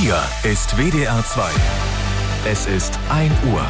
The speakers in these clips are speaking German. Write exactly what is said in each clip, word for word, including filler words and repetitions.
Hier ist W D R zwei. Es ist ein Uhr.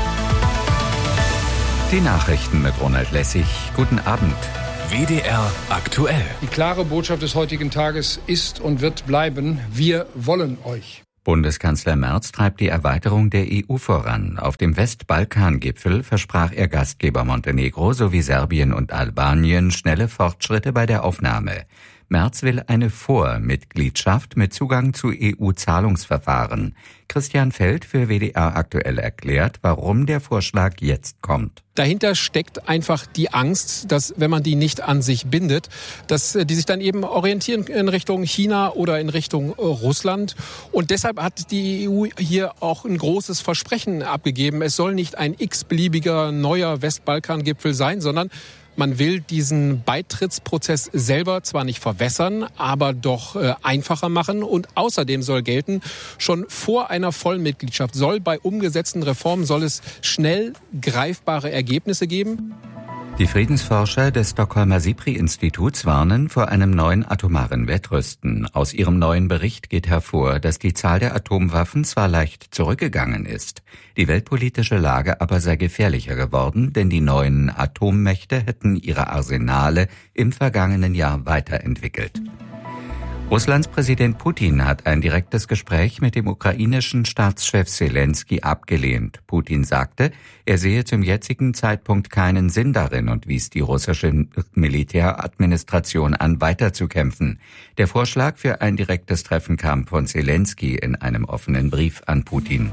Die Nachrichten mit Ronald Lessig. Guten Abend. W D R aktuell. Die klare Botschaft des heutigen Tages ist und wird bleiben: Wir wollen euch. Bundeskanzler Merz treibt die Erweiterung der E U voran. Auf dem Westbalkan-Gipfel versprach er Gastgeber Montenegro sowie Serbien und Albanien schnelle Fortschritte bei der Aufnahme. Merz will eine Vormitgliedschaft mit Zugang zu E U-Zahlungsverfahren. Christian Feld für W D R aktuell erklärt, warum der Vorschlag jetzt kommt. Dahinter steckt einfach die Angst, dass, wenn man die nicht an sich bindet, dass die sich dann eben orientieren in Richtung China oder in Richtung Russland. Und deshalb hat die E U hier auch ein großes Versprechen abgegeben. Es soll nicht ein x-beliebiger neuer Westbalkan-Gipfel sein, sondern man will diesen Beitrittsprozess selber zwar nicht verwässern, aber doch äh, einfacher machen. Und außerdem soll gelten, schon vor einer Vollmitgliedschaft soll bei umgesetzten Reformen soll es schnell greifbare Ergebnisse geben. Die Friedensforscher des Stockholmer SIPRI-Instituts warnen vor einem neuen atomaren Wettrüsten. Aus ihrem neuen Bericht geht hervor, dass die Zahl der Atomwaffen zwar leicht zurückgegangen ist, die weltpolitische Lage aber sei gefährlicher geworden, denn die neuen Atommächte hätten ihre Arsenale im vergangenen Jahr weiterentwickelt. Russlands Präsident Putin hat ein direktes Gespräch mit dem ukrainischen Staatschef Selenskyj abgelehnt. Putin sagte, er sehe zum jetzigen Zeitpunkt keinen Sinn darin und wies die russische Militäradministration an, weiterzukämpfen. Der Vorschlag für ein direktes Treffen kam von Selenskyj in einem offenen Brief an Putin.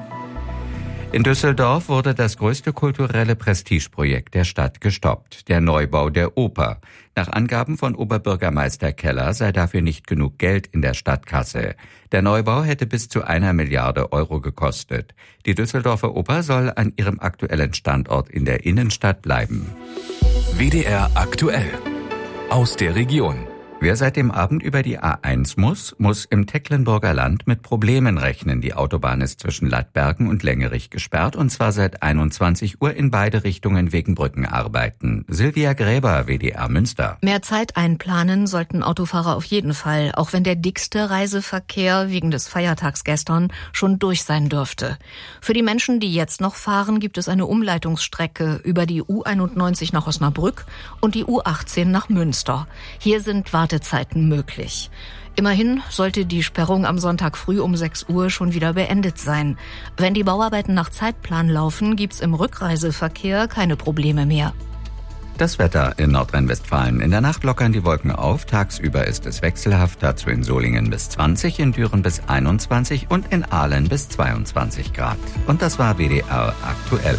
In Düsseldorf wurde das größte kulturelle Prestigeprojekt der Stadt gestoppt, der Neubau der Oper. Nach Angaben von Oberbürgermeister Keller sei dafür nicht genug Geld in der Stadtkasse. Der Neubau hätte bis zu einer Milliarde Euro gekostet. Die Düsseldorfer Oper soll an ihrem aktuellen Standort in der Innenstadt bleiben. W D R aktuell. Aus der Region. Wer seit dem Abend über die A eins muss, muss im Tecklenburger Land mit Problemen rechnen. Die Autobahn ist zwischen Lattbergen und Längerich gesperrt, und zwar seit einundzwanzig Uhr in beide Richtungen wegen Brückenarbeiten. Silvia Gräber, W D R Münster. Mehr Zeit einplanen sollten Autofahrer auf jeden Fall, auch wenn der dickste Reiseverkehr wegen des Feiertags gestern schon durch sein dürfte. Für die Menschen, die jetzt noch fahren, gibt es eine Umleitungsstrecke über die U einundneunzig nach Osnabrück und die U achtzehn nach Münster. Hier sind Wartezeiten möglich. Immerhin sollte die Sperrung am Sonntag früh um sechs Uhr schon wieder beendet sein. Wenn die Bauarbeiten nach Zeitplan laufen, gibt's im Rückreiseverkehr keine Probleme mehr. Das Wetter in Nordrhein-Westfalen. In der Nacht lockern die Wolken auf. Tagsüber ist es wechselhaft. Dazu in Solingen bis zwanzig, in Düren bis einundzwanzig und in Aalen bis zweiundzwanzig Grad. Und das war W D R aktuell.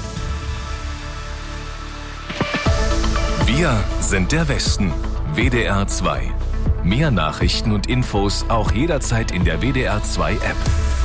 Wir sind der Westen. W D R zwei. Mehr Nachrichten und Infos auch jederzeit in der W D R zwei App.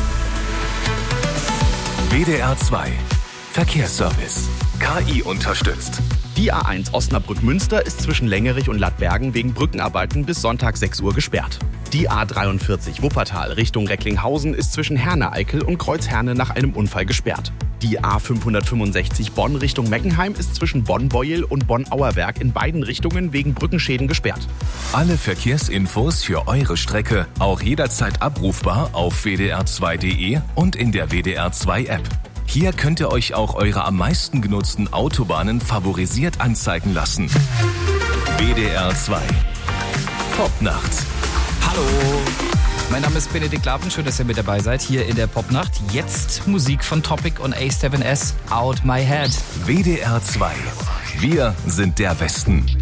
W D R zwei. Verkehrsservice. K I unterstützt. Die A eins Osnabrück-Münster ist zwischen Längerich und Lattbergen wegen Brückenarbeiten bis Sonntag sechs Uhr gesperrt. Die A dreiundvierzig Wuppertal Richtung Recklinghausen ist zwischen Herne-Eickel und Kreuzherne nach einem Unfall gesperrt. Die A fünfhundertfünfundsechzig Bonn Richtung Meckenheim ist zwischen Bonn-Beuel und Bonn-Auerwerk in beiden Richtungen wegen Brückenschäden gesperrt. Alle Verkehrsinfos für eure Strecke auch jederzeit abrufbar auf w d r zwei punkt d e und in der W D R zwei App. Hier könnt ihr euch auch eure am meisten genutzten Autobahnen favorisiert anzeigen lassen. W D R zwei. Popnacht. Hallo, mein Name ist Benedikt Laven, schön, dass ihr mit dabei seid hier in der Popnacht. Jetzt Musik von Topic und A seven S, Out My Head. W D R zwei. Wir sind der Westen.